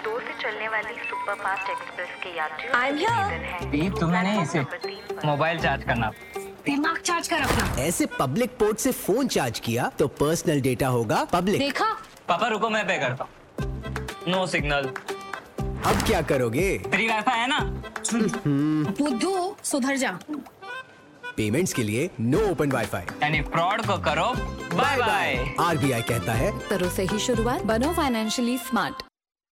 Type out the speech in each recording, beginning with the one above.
2 से चलने वाली सुपरफास्ट एक्सप्रेस के यात्रियों I'm here. दीप तुम्हें नहीं, सिर्फ मोबाइल चार्ज करना। दिमाग चार्ज कर अपना। ऐसे पब्लिक पोर्ट से फोन चार्ज किया तो पर्सनल डेटा होगा पब्लिक। देखा? पापा रुको, मैं पे करता हूँ। No signal. अब क्या करोगे? फ्री वाईफाई है ना? बुद्धू सुधर जा। पेमेंट्स के लिए नो ओपन वाईफाई यानी फ्रॉड को करो बाय बाय। आरबीआई कहता है करो सही शुरुआत, बनो फाइनेंशियली स्मार्ट।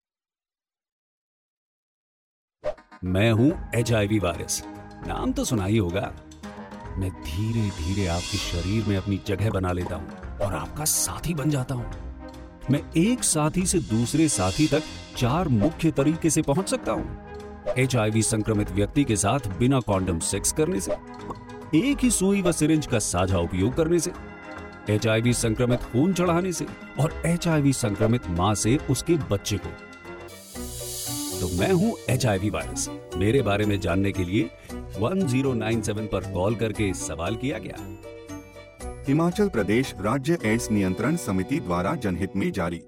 मैं हूँ HIV वायरस, नाम तो सुना ही होगा। मैं धीरे धीरे आपके शरीर में अपनी जगह बना लेता हूँ और आपका साथी बन जाता हूँ। मैं एक साथी से दूसरे साथी तक 4 मुख्य तरीके से पहुंच सकता हूँ। HIV संक्रमित व्यक्ति के साथ बिना कॉन्डम सेक्स करने से, एक ही सुई व सिरिंज का साझा उपयोग करने से, HIV संक्रमित खून चढ़ाने से और HIV संक्रमित मां से उसके बच्चे को। तो मैं हूं HIV वायरस। मेरे बारे में जानने के लिए 1097 पर कॉल करके सवाल किया गया। हिमाचल प्रदेश राज्य एड्स नियंत्रण समिति द्वारा जनहित में जारी।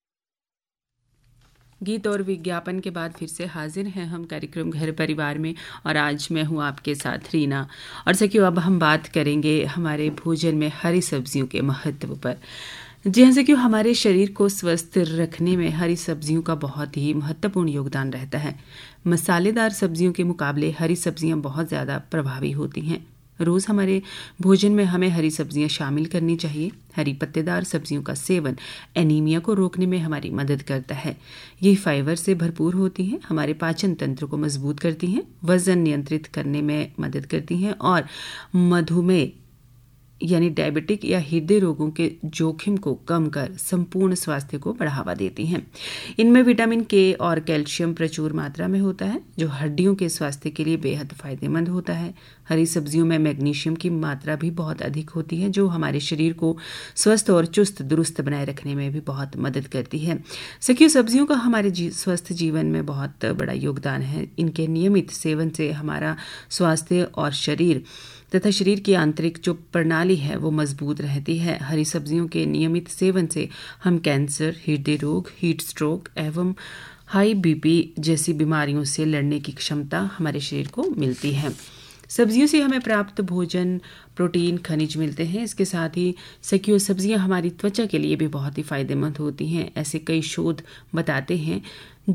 गीत और विज्ञापन के बाद फिर से हाजिर हैं हम कार्यक्रम घर परिवार में, और आज मैं हूं आपके साथ रीना। और सखियों, अब हम बात करेंगे हमारे भोजन में हरी सब्जियों के महत्व पर। जी हाँ सखियों, हमारे शरीर को स्वस्थ रखने में हरी सब्जियों का बहुत ही महत्वपूर्ण योगदान रहता है। मसालेदार सब्जियों के मुकाबले हरी सब्जियां बहुत ज़्यादा प्रभावी होती हैं। रोज़ हमारे भोजन में हमें हरी सब्जियां शामिल करनी चाहिए। हरी पत्तेदार सब्जियों का सेवन एनीमिया को रोकने में हमारी मदद करता है। ये फाइबर से भरपूर होती हैं, हमारे पाचन तंत्र को मजबूत करती हैं, वजन नियंत्रित करने में मदद करती हैं और मधुमेह यानी डायबिटिक या हृदय रोगों के जोखिम को कम कर संपूर्ण स्वास्थ्य को बढ़ावा देती हैं। इनमें विटामिन के और कैल्शियम प्रचुर मात्रा में होता है, जो हड्डियों के स्वास्थ्य के लिए बेहद फायदेमंद होता है। हरी सब्जियों में मैग्नीशियम की मात्रा भी बहुत अधिक होती है, जो हमारे शरीर को स्वस्थ और चुस्त दुरुस्त बनाए रखने में भी बहुत मदद करती है। सखियों, सब्जियों का हमारे स्वस्थ जीवन में बहुत बड़ा योगदान है। इनके नियमित सेवन से हमारा स्वास्थ्य और शरीर तथा शरीर की आंतरिक जो प्रणाली है वो मजबूत रहती है। हरी सब्जियों के नियमित सेवन से हम कैंसर, हृदय रोग, हीट स्ट्रोक एवं हाई बीपी जैसी बीमारियों से लड़ने की क्षमता हमारे शरीर को मिलती है। सब्जियों से हमें प्राप्त भोजन, प्रोटीन, खनिज मिलते हैं। इसके साथ ही सखियों, सब्जियां हमारी त्वचा के लिए भी बहुत ही फायदेमंद होती हैं। ऐसे कई शोध बताते हैं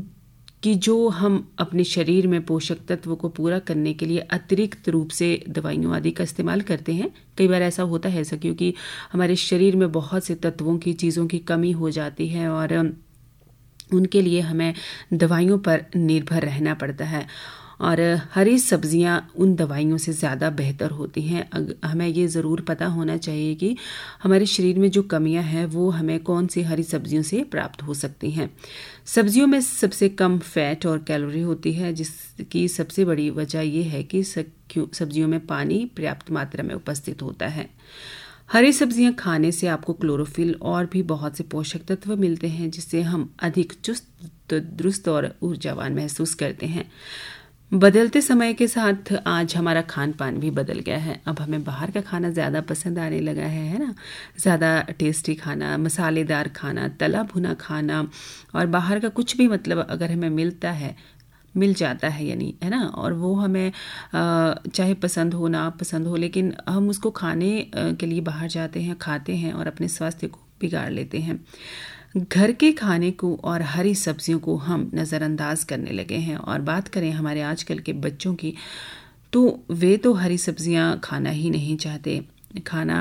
कि जो हम अपने शरीर में पोषक तत्वों को पूरा करने के लिए अतिरिक्त रूप से दवाइयों आदि का इस्तेमाल करते हैं। कई बार ऐसा होता है सखियों कि हमारे शरीर में बहुत से तत्वों की चीज़ों की कमी हो जाती है और उनके लिए हमें दवाइयों पर निर्भर रहना पड़ता है, और हरी सब्जियां उन दवाइयों से ज़्यादा बेहतर होती हैं। हमें ये ज़रूर पता होना चाहिए कि हमारे शरीर में जो कमियां हैं वो हमें कौन सी हरी सब्जियों से प्राप्त हो सकती हैं। सब्जियों में सबसे कम फैट और कैलोरी होती है, जिसकी सबसे बड़ी वजह यह है कि सब्जियों में पानी पर्याप्त मात्रा में उपस्थित होता है। हरी सब्जियां खाने से आपको क्लोरोफिल और भी बहुत से पोषक तत्व मिलते हैं, जिससे हम अधिक चुस्त दुरुस्त और ऊर्जावान महसूस करते हैं। बदलते समय के साथ आज हमारा खान पान भी बदल गया है। अब हमें बाहर का खाना ज़्यादा पसंद आने लगा है ना। ज़्यादा टेस्टी खाना, मसालेदार खाना, तला भुना खाना, और बाहर का कुछ भी मतलब अगर हमें मिल जाता है यानी, है ना, और वो हमें चाहे पसंद हो ना पसंद हो, लेकिन हम उसको खाने के लिए बाहर जाते हैं, खाते हैं और अपने स्वास्थ्य को बिगाड़ लेते हैं। घर के खाने को और हरी सब्जियों को हम नज़रअंदाज करने लगे हैं। और बात करें हमारे आजकल के बच्चों की, तो वे तो हरी सब्जियां खाना ही नहीं चाहते। खाना